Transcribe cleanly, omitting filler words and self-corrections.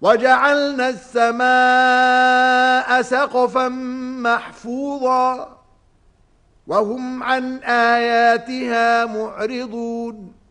وجعلنا السماء سقفا محفوظا وهم عن آياتها معرضون